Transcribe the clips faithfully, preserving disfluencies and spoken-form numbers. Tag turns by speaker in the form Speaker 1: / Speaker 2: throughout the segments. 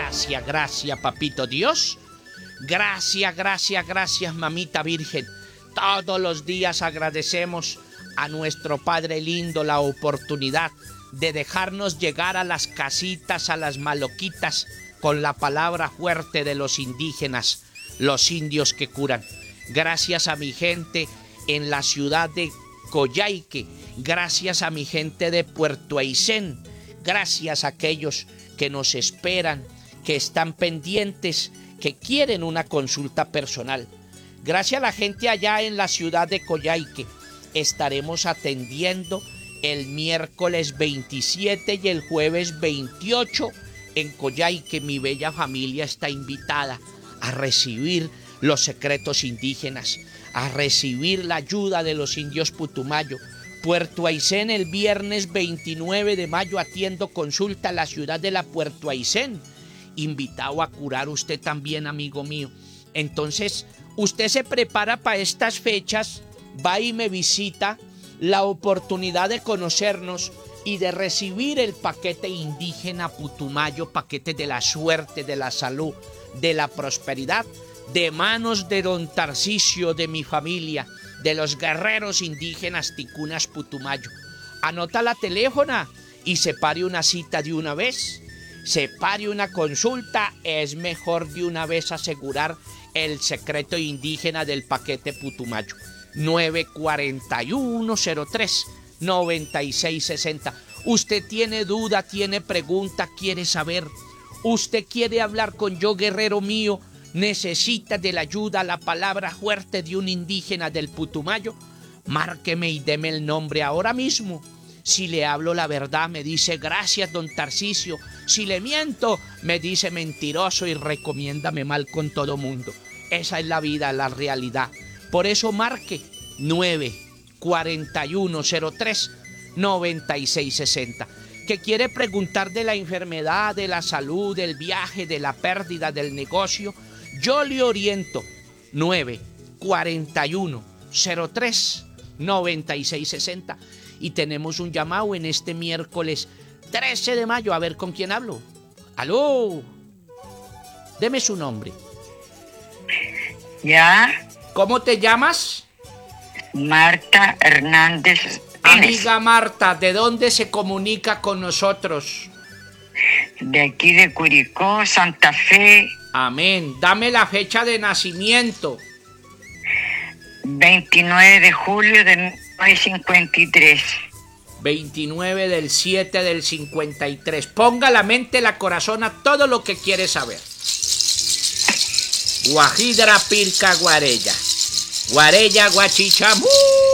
Speaker 1: Gracias, gracias, papito Dios. Gracias, gracias, gracias, mamita Virgen. Todos los días agradecemos a nuestro Padre lindo la oportunidad de dejarnos llegar a las casitas, a las maloquitas, con la palabra fuerte de los indígenas, los indios que curan. Gracias a mi gente en la ciudad de Coyhaique, gracias a mi gente de Puerto Aysén, gracias a aquellos que nos esperan, que están pendientes, que quieren una consulta personal. Gracias a la gente allá en la ciudad de Coyhaique, estaremos atendiendo el miércoles veintisiete y el jueves veintiocho en Coyhaique. Mi bella familia está invitada a recibir los secretos indígenas, a recibir la ayuda de los indios Putumayo. Puerto Aysén, el viernes veintinueve de mayo atiendo consulta a la ciudad de la Puerto Aysén. Invitado a curar usted también, amigo mío. Entonces, usted se prepara para estas fechas, va y me visita, la oportunidad de conocernos y de recibir el paquete indígena Putumayo, paquete de la suerte, de la salud, de la prosperidad, de manos de don Tarcisio, de mi familia, de los guerreros indígenas ticunas Putumayo. Anota la teléfona y separe una cita de una vez, separe una consulta. Es mejor de una vez asegurar el secreto indígena del paquete Putumayo. nueve cuatro uno cero tres nueve seis seis cero. Usted tiene duda, tiene pregunta, quiere saber, usted quiere hablar con yo, guerrero mío, necesita de la ayuda, la palabra fuerte de un indígena del Putumayo, márqueme y deme el nombre ahora mismo. Si le hablo la verdad, me dice gracias, don Tarcisio. Si le miento, me dice mentiroso y recomiéndame mal con todo mundo. Esa es la vida, la realidad. Por eso marque nueve cuatro uno cero tres nueve seis seis cero. Que quiere preguntar de la enfermedad, de la salud, del viaje, de la pérdida, del negocio, yo le oriento. nueve cuatro uno cero tres nueve seis seis cero. Y tenemos un llamado en este miércoles trece de mayo. A ver con quién hablo. ¡Aló! Deme su nombre.
Speaker 2: ¿Ya?
Speaker 1: ¿Cómo te llamas?
Speaker 2: Marta Hernández.
Speaker 1: Amiga Marta, ¿de dónde se comunica con nosotros?
Speaker 2: De aquí de Curicó, Santa Fe.
Speaker 1: Amén. Dame la fecha de nacimiento.
Speaker 2: veintinueve de julio de mil novecientos cincuenta y tres.
Speaker 1: veintinueve del siete del cincuenta y tres. Ponga la mente, la corazón a todo lo que quiere saber. Guajidra Pirca Guarella. Guarella Guachichamura.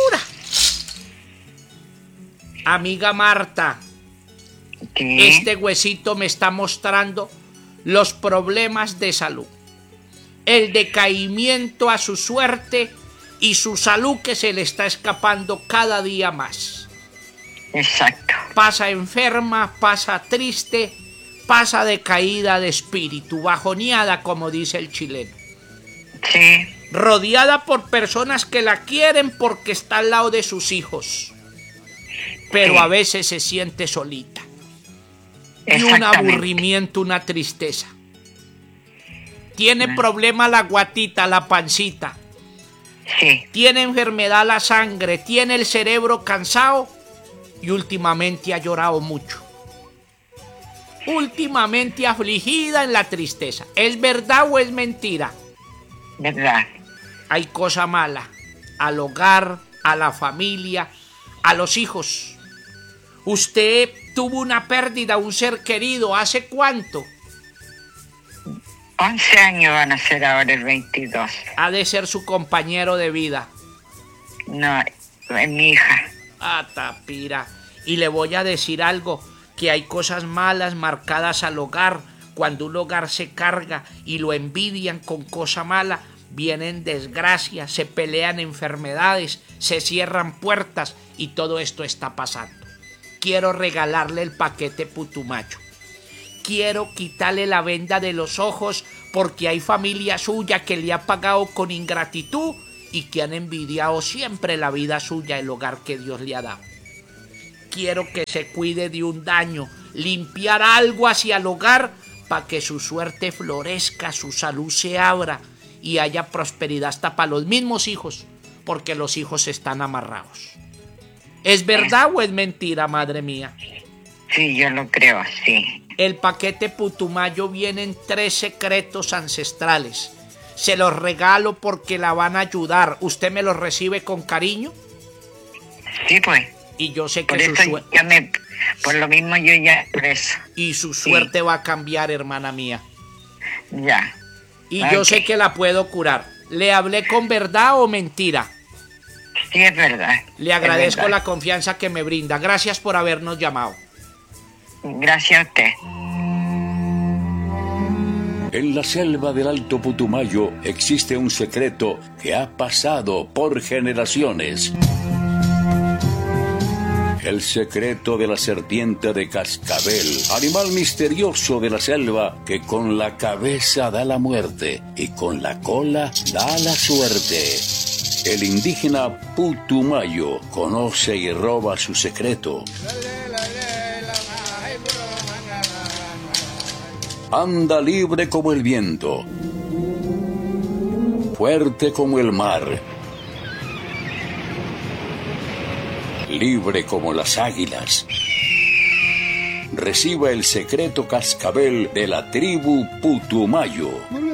Speaker 1: Amiga Marta,
Speaker 2: ¿Qué?
Speaker 1: este huesito me está mostrando los problemas de salud, el decaimiento a su suerte y su salud que se le está escapando cada día más.
Speaker 2: Exacto.
Speaker 1: Pasa enferma, pasa triste, pasa decaída de espíritu, bajoneada, como dice el chileno.
Speaker 2: Sí.
Speaker 1: Rodeada por personas que la quieren porque está al lado de sus hijos, pero
Speaker 2: Sí.
Speaker 1: a veces se siente solita. Y un aburrimiento, una tristeza. Tiene
Speaker 2: Mm.
Speaker 1: problema la guatita, la pancita.
Speaker 2: Sí.
Speaker 1: Tiene enfermedad la sangre, tiene el cerebro cansado y últimamente ha llorado mucho. Últimamente afligida en la tristeza. ¿Es verdad o es mentira?
Speaker 2: ¿Verdad?
Speaker 1: Hay cosa mala al hogar, a la familia, a los hijos. Usted tuvo una pérdida, un ser querido, ¿hace cuánto?
Speaker 2: once años van a ser ahora el veintidós.
Speaker 1: Ha de ser su compañero de vida.
Speaker 2: No, es mi hija.
Speaker 1: Ah, tapira. Y le voy a decir algo, que hay cosas malas marcadas al hogar. Cuando un hogar se carga y lo envidian con cosa mala, vienen desgracias, se pelean enfermedades, se cierran puertas y todo esto está pasando. Quiero regalarle el paquete Putumayo. Quiero quitarle la venda de los ojos porque hay familia suya que le ha pagado con ingratitud y que han envidiado siempre la vida suya, el hogar que Dios le ha dado. Quiero que se cuide de un daño, limpiar algo hacia el hogar para que su suerte florezca, su salud se abra y haya prosperidad hasta para los mismos hijos, porque los hijos están amarrados. ¿Es verdad o es mentira, madre mía?
Speaker 2: Sí, yo lo creo, sí.
Speaker 1: El paquete Putumayo viene en tres secretos ancestrales. Se los regalo porque la van a ayudar. ¿Usted me los recibe con cariño?
Speaker 2: Sí, pues.
Speaker 1: Y yo sé que
Speaker 2: Por
Speaker 1: su
Speaker 2: eso
Speaker 1: suerte...
Speaker 2: ya me... Por lo mismo yo ya por eso.
Speaker 1: Y su suerte
Speaker 2: Sí.
Speaker 1: va a cambiar, hermana mía.
Speaker 2: Ya.
Speaker 1: Y
Speaker 2: Ok.
Speaker 1: yo sé que la puedo curar. ¿Le hablé con verdad o mentira?
Speaker 2: Sí, es verdad.
Speaker 1: Le
Speaker 2: es
Speaker 1: agradezco
Speaker 2: verdad.
Speaker 1: la confianza que me brinda. Gracias por habernos llamado.
Speaker 2: Gracias a usted.
Speaker 3: En la selva del Alto Putumayo existe un secreto que ha pasado por generaciones. El secreto de la serpiente de cascabel, animal misterioso de la selva que con la cabeza da la muerte y con la cola da la suerte. El indígena Putumayo conoce y roba su secreto. Anda libre como el viento, fuerte como el mar, libre como las águilas. Reciba el secreto cascabel de la tribu Putumayo.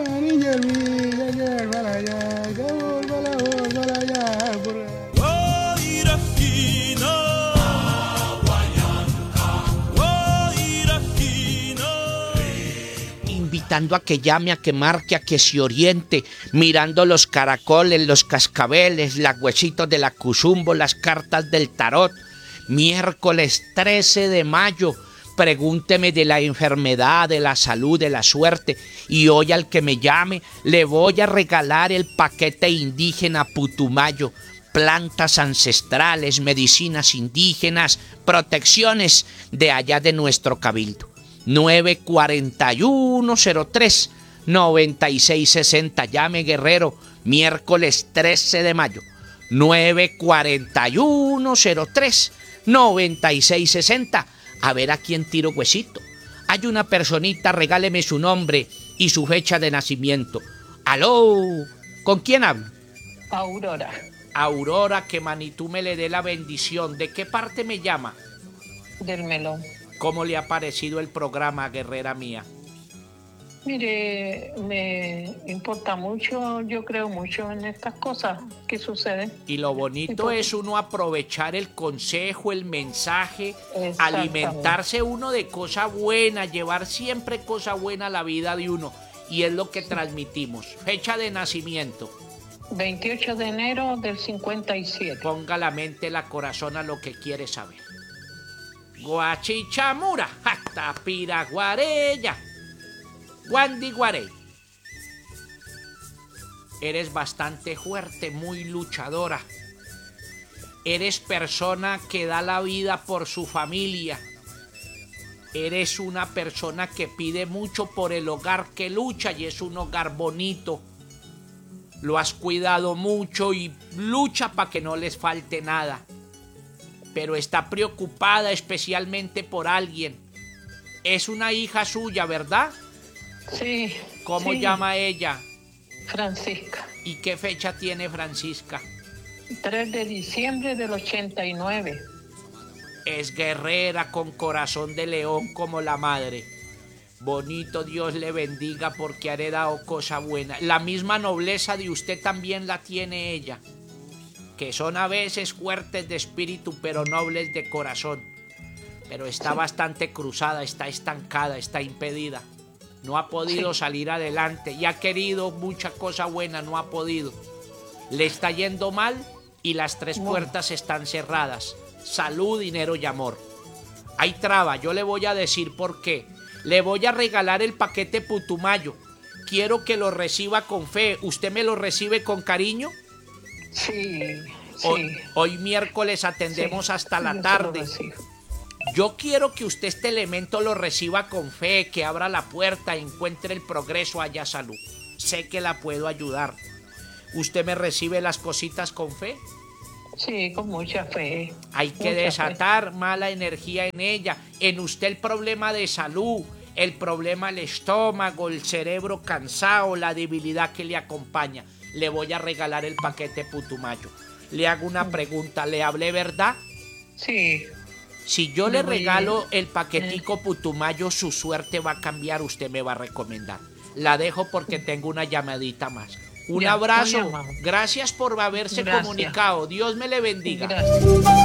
Speaker 1: Invitando a que llame, a que marque, a que se oriente, mirando los caracoles, los cascabeles, los huesitos de la cuzumbo, las cartas del tarot. Miércoles trece de mayo, pregúnteme de la enfermedad, de la salud, de la suerte, y hoy al que me llame le voy a regalar el paquete indígena Putumayo. Plantas ancestrales, medicinas indígenas, protecciones de allá de nuestro cabildo. nueve cuatro uno cero tres nueve seis seis cero. Llame, guerrero, miércoles trece de mayo. nueve cuatro uno cero tres nueve seis seis cero. A ver a quién tiro huesito. Hay una personita, regáleme su nombre y su fecha de nacimiento. Aló, ¿con quién hablo?
Speaker 4: Aurora,
Speaker 1: Aurora, que Manitú me le dé la bendición. ¿De qué parte me llama?
Speaker 4: del Melón.
Speaker 1: ¿Cómo le ha parecido el programa, guerrera mía?
Speaker 4: Mire, me importa mucho, yo creo mucho en estas cosas que suceden.
Speaker 1: Y lo bonito
Speaker 4: Entonces,
Speaker 1: es uno aprovechar el consejo, el mensaje,
Speaker 4: Exactamente.
Speaker 1: alimentarse uno de cosa buena, llevar siempre cosa buena a la vida de uno. Y es lo que transmitimos. Fecha de nacimiento.
Speaker 4: veintiocho de enero del cincuenta y siete.
Speaker 1: Ponga la mente, la corazón a lo que quiere saber. Guachichamura, hasta Piraguarella. Guandi Guarey. Eres bastante fuerte, muy luchadora. Eres persona que da la vida por su familia. Eres una persona que pide mucho por el hogar que lucha y es un hogar bonito. Lo has cuidado mucho y lucha para que no les falte nada. Pero está preocupada especialmente por alguien. Es una hija suya, ¿verdad?
Speaker 4: Sí.
Speaker 1: ¿Cómo
Speaker 4: sí.
Speaker 1: llama ella?
Speaker 4: Francisca.
Speaker 1: ¿Y qué fecha tiene Francisca?
Speaker 4: tres de diciembre del ochenta y nueve.
Speaker 1: Es guerrera con corazón de león como la madre. Bonito, Dios le bendiga porque ha heredado cosa buena. La misma nobleza de usted también la tiene ella. Que son a veces fuertes de espíritu pero nobles de corazón. Pero está sí. bastante cruzada, está estancada, está impedida. No ha podido sí. salir adelante y ha querido mucha cosa buena, no ha podido. Le está yendo mal y las tres no. puertas están cerradas. Salud, dinero y amor. Hay traba, yo le voy a decir por qué. Le voy a regalar el paquete Putumayo. Quiero que lo reciba con fe. ¿Usted me lo recibe con cariño?
Speaker 4: Sí, sí.
Speaker 1: Hoy, hoy miércoles atendemos sí, hasta la tarde. Yo quiero que usted este elemento lo reciba con fe, que abra la puerta, encuentre el progreso, haya salud. Sé que la puedo ayudar. ¿Usted me recibe las cositas con fe?
Speaker 4: Sí, con mucha fe.
Speaker 1: Hay que
Speaker 4: mucha
Speaker 1: desatar
Speaker 4: fe.
Speaker 1: mala energía en ella. En usted el problema de salud, el problema al estómago, el cerebro cansado, la debilidad que le acompaña. Le voy a regalar el paquete Putumayo. Le hago una pregunta, ¿le hablé verdad?
Speaker 4: Sí.
Speaker 1: Si yo
Speaker 4: Me
Speaker 1: le
Speaker 4: voy
Speaker 1: regalo
Speaker 4: bien.
Speaker 1: el paquetico Putumayo, su suerte va a cambiar, usted me va a recomendar. La dejo porque tengo una llamadita más. Un
Speaker 4: Ya,
Speaker 1: abrazo,
Speaker 4: muy amable.
Speaker 1: gracias por haberse
Speaker 4: Gracias.
Speaker 1: comunicado. Dios me le bendiga.
Speaker 4: Gracias.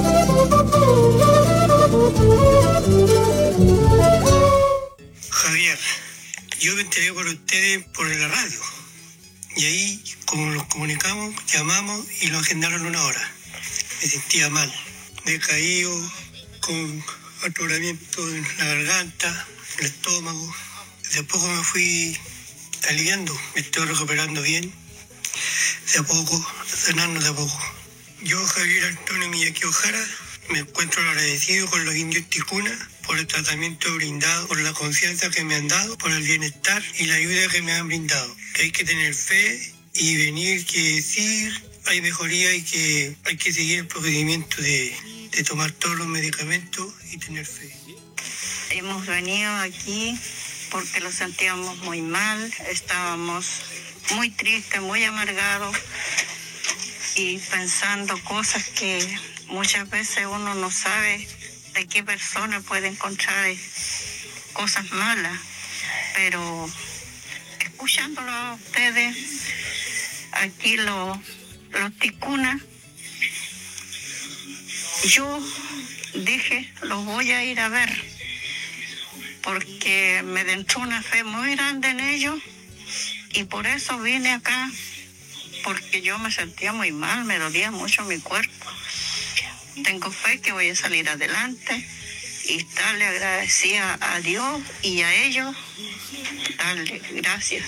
Speaker 5: Javier, yo me enteré por ustedes por la radio. Y ahí, como nos comunicamos, llamamos y lo agendaron una hora. Me sentía mal, decaído, con atoramiento en la garganta, el estómago. De a poco me fui aliviando, me estoy recuperando bien. De a poco, sanando de a poco. Yo, Javier Antonio Miyaki Ojara, me encuentro agradecido con los indios Ticuna por el tratamiento brindado, por la confianza que me han dado, por el bienestar y la ayuda que me han brindado. Que hay que tener fe y venir que decir, hay mejoría y que hay que seguir el procedimiento de, de tomar todos los medicamentos y tener fe.
Speaker 6: Hemos venido aquí porque lo sentíamos muy mal, estábamos muy tristes, muy amargados y pensando cosas que muchas veces uno no sabe de qué persona puede encontrar cosas malas, pero escuchándolo a ustedes, aquí los, los ticunas, yo dije, los voy a ir a ver, porque me entró una fe muy grande en ellos y por eso vine acá, porque yo me sentía muy mal, me dolía mucho mi cuerpo. Tengo fe que voy a salir adelante y darle agradecida a Dios y a ellos, darle gracias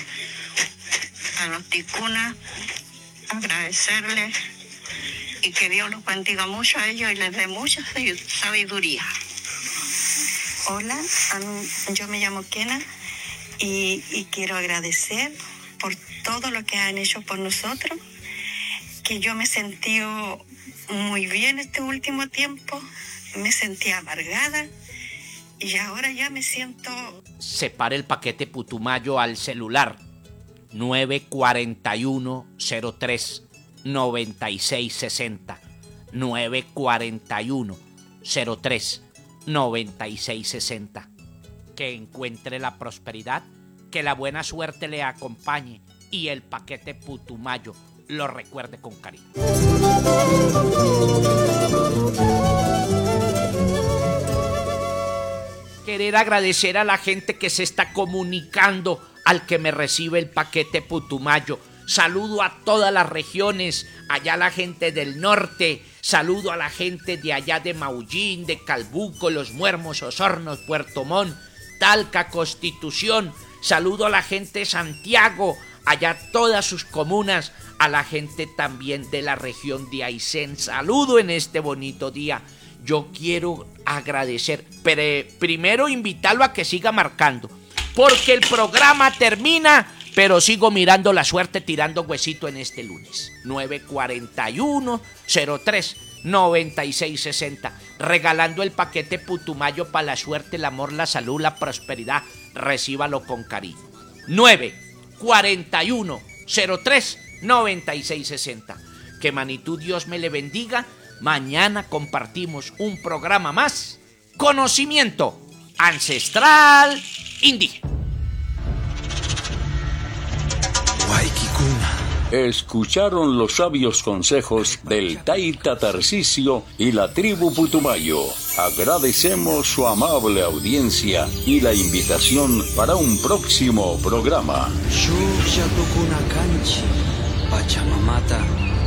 Speaker 6: a los ticunas, agradecerles y que Dios los bendiga mucho a ellos y les dé mucha sabiduría. Hola, yo me llamo Kena y, y quiero agradecer por todo lo que han hecho por nosotros, que yo me he sentido muy bien este último tiempo, me sentía amargada y ahora ya me siento...
Speaker 1: Separe el paquete Putumayo al celular nueve cuatro uno cero tres nueve seis seis cero nueve cuatro uno cero tres nueve seis seis cero. Que encuentre la prosperidad, que la buena suerte le acompañe y el paquete Putumayo lo recuerde con cariño. Querer agradecer a la gente que se está comunicando al que me recibe el paquete Putumayo. Saludo a todas las regiones, allá la gente del norte, saludo a la gente de allá de Maullín, de Calbuco, Los Muermos, Osornos, Puerto Montt, Talca, Constitución, saludo a la gente de Santiago, allá todas sus comunas, a la gente también de la región de Aysén, saludo en este bonito día. Yo quiero agradecer, pero primero invitarlo a que siga marcando, porque el programa termina, pero sigo mirando la suerte, tirando huesito en este lunes. nueve cuatro uno cero tres nueve seis seis cero, regalando el paquete Putumayo para la suerte, el amor, la salud, la prosperidad. Recíbalo con cariño. nueve cuatro uno cero tres nueve seis seis cero. Que Manitud Dios me le bendiga. Mañana compartimos un programa más. Conocimiento ancestral indígena.
Speaker 3: Escucharon los sabios consejos del Taita Tarcisio y la tribu Putumayo. Agradecemos su amable audiencia y la invitación para un próximo programa.
Speaker 7: Pachamamata